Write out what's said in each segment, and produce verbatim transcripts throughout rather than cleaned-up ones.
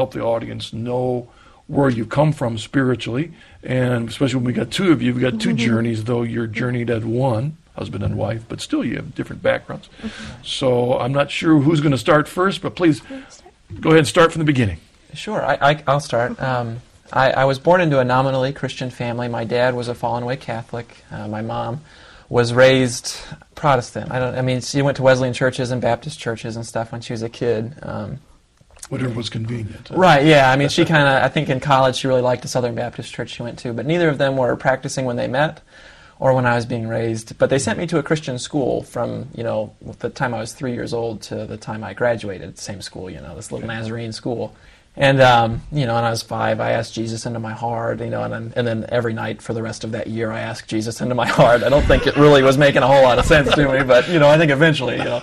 help the audience know where you come from spiritually, and especially when we got two of you, we've got two mm-hmm. journeys, though you're journeyed as one, husband and wife, but still you have different backgrounds. Mm-hmm. So I'm not sure who's going to start first, but please go ahead and start from the beginning. Sure, I, I, I'll start. Um, I, I was born into a nominally Christian family. My dad was a fallen away Catholic. Uh, my mom was raised Protestant. I don't. I mean, she went to Wesleyan churches and Baptist churches and stuff when she was a kid. Um, Whatever was convenient. Huh? Right, yeah. I mean, she kind of, I think in college she really liked the Southern Baptist church she went to, but neither of them were practicing when they met or when I was being raised. But they sent me to a Christian school from, you know, the time I was three years old to the time I graduated, same school, you know, this little Nazarene school. And, um, you know, when I was five, I asked Jesus into my heart, you know, and then, and then every night for the rest of that year I asked Jesus into my heart. I don't think it really was making a whole lot of sense to me, but, you know, I think eventually, you know.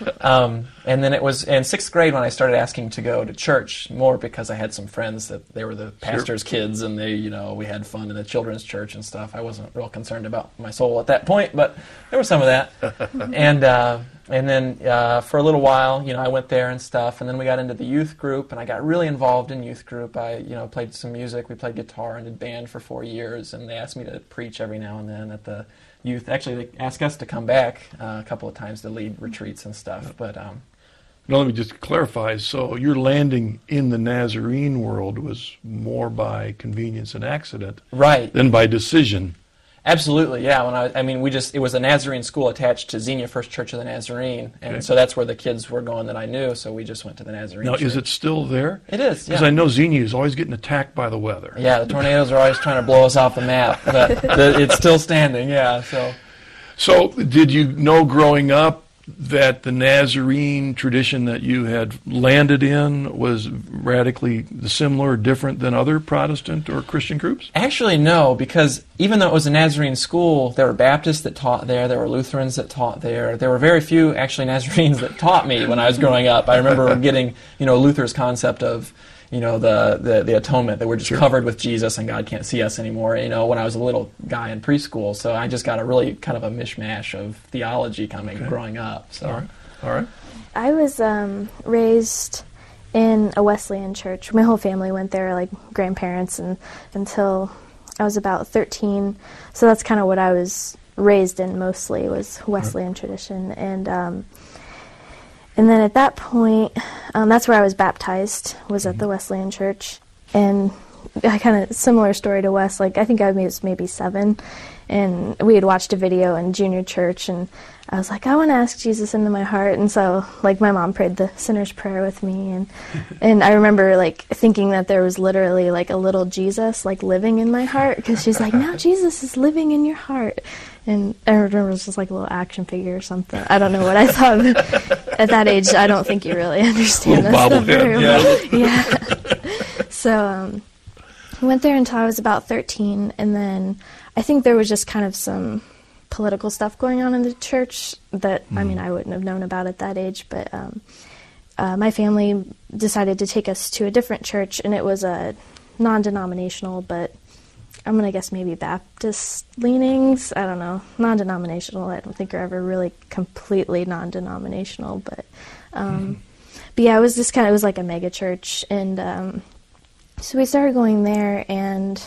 Um, and then it was in sixth grade when I started asking to go to church, more because I had some friends that they were the pastor's sure. kids, and they, you know, we had fun in the children's church and stuff. I wasn't real concerned about my soul at that point, but there was some of that. and, uh, And then uh, for a little while, you know, I went there and stuff, and then we got into the youth group, and I got really involved in youth group. I, you know, played some music. We played guitar and did band for four years, and they asked me to preach every now and then at the youth. Actually, they asked us to come back uh, a couple of times to lead retreats and stuff. But um, now let me just clarify. So your landing in the Nazarene world was more by convenience and accident, right, than by decision. Absolutely, yeah. When I, I mean, we just, it was a Nazarene school attached to Xenia First Church of the Nazarene, and okay. so that's where the kids were going that I knew, so we just went to the Nazarene Now, church. Is it still there? It is, yeah. Because I know Xenia is always getting attacked by the weather. Yeah, the tornadoes are always trying to blow us off the map, but the, it's still standing, yeah. So, So did you know growing up that the Nazarene tradition that you had landed in was radically similar or different than other Protestant or Christian groups? Actually, no, because even though it was a Nazarene school, there were Baptists that taught there, there were Lutherans that taught there. There were very few, actually, Nazarenes that taught me when I was growing up. I remember getting, you know, Luther's concept of, you know, the, the, the atonement, that we're just sure. covered with Jesus and God can't see us anymore, you know, when I was a little guy in preschool. So I just got a really kind of a mishmash of theology coming, okay. growing up. So. All right. All right. I was um, raised in a Wesleyan church. My whole family went there, like grandparents, and until I was about thirteen. So that's kind of what I was raised in mostly, was Wesleyan right. tradition. And um, And then at that point, um, that's where I was baptized, was at the Wesleyan church. And I kind of, similar story to Wes, like I think I was maybe seven, and we had watched a video in junior church, and I was like, I want to ask Jesus into my heart. And so, like, my mom prayed the sinner's prayer with me, and and I remember, like, thinking that there was literally, like, a little Jesus, like, living in my heart, because she's like, now Jesus is living in your heart. And I remember it was just like a little action figure or something. I don't know what I thought. At that age, I don't think you really understand that stuff very well. Yeah. So um, I went there until I was about thirteen, and then I think there was just kind of some political stuff going on in the church that, mm. I mean, I wouldn't have known about at that age, but um, uh, my family decided to take us to a different church, and it was a non-denominational, but I'm going to guess maybe Baptist leanings. I don't know. Non-denominational. I don't think are ever really completely non-denominational. But, um, mm-hmm. but yeah, it was just kind of, it was like a mega church. And um, so we started going there, and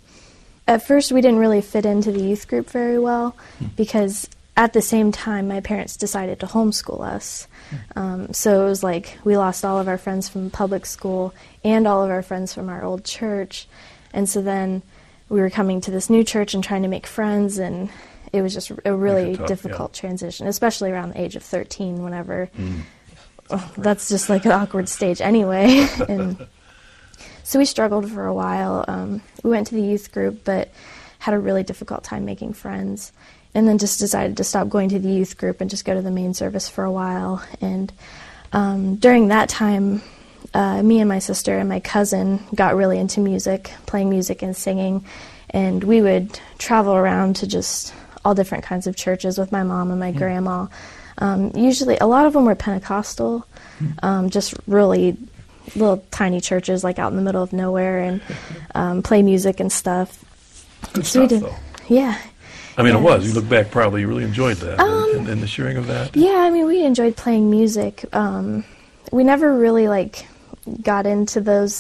at first we didn't really fit into the youth group very well, mm-hmm. because at the same time my parents decided to homeschool us. Mm-hmm. Um, so it was like we lost all of our friends from public school and all of our friends from our old church. And so then we were coming to this new church and trying to make friends, and it was just a really tough, difficult yeah. transition, especially around the age of thirteen, whenever mm. well, that's just like an awkward stage anyway. And so we struggled for a while. Um, we went to the youth group, but had a really difficult time making friends, and then just decided to stop going to the youth group and just go to the main service for a while. And um, during that time, Uh, me and my sister and my cousin got really into music, playing music and singing, and we would travel around to just all different kinds of churches with my mom and my mm. grandma. Um, usually, a lot of them were Pentecostal, mm. um, just really little tiny churches, like out in the middle of nowhere, and um, play music and stuff. Good so stuff, did, though. Yeah. I mean, yes. it was. You look back, probably you really enjoyed that, um, and, and the sharing of that. Yeah, I mean, we enjoyed playing music. Um, we never really, like, got into those